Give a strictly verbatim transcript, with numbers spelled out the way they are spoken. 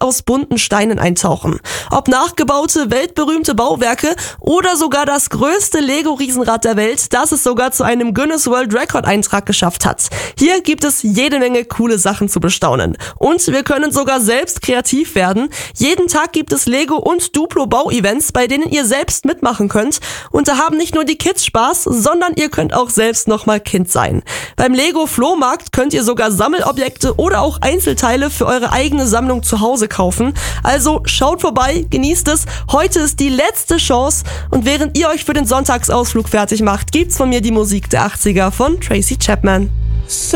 aus bunten Steinen eintauchen. Ob nachgebaute, weltberühmte Bauwerke oder sogar das größte Lego-Riesenrad der Welt, das es sogar zu einem Guinness World Record Eintrag geschafft hat. Hier gibt es jede Menge coole Sachen zu bestaunen. Und wir können sogar selbst kreativ werden. Jeden Tag gibt es Lego- und Duplo-Bau-Events, bei denen ihr selbst mitmachen könnt. Und da haben nicht nur die Kids Spaß, sondern ihr könnt auch selbst nochmal Kind sein. Beim Lego-Flohmarkt könnt ihr sogar Sammelobjekte oder auch Einzelteile für eure eigene Sammlung zu Hause kaufen. Also schaut vorbei, genießt es. Heute ist die letzte Chance. Und während ihr euch für den Sonntagsausflug fertig macht, gibt's von mir die Musik der achtziger von Tracy Chapman.